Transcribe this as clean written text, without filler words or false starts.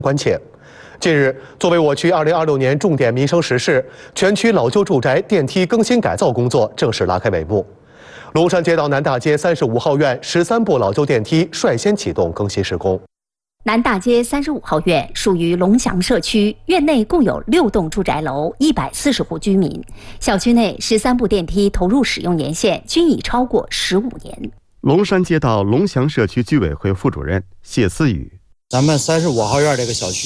关切。近日，作为我区2026年重点民生实事，全区老旧住宅电梯更新改造工作正式拉开帷幕。龙山街道南大街35号院13部老旧电梯率先启动更新施工。 南大街35号院属于龙翔社区，院内共有6栋住宅楼，140户居民。小区内13部电梯投入使用年限均已超过15年。 龙山街道龙翔社区居委会副主任谢思雨： 咱们35号院这个小区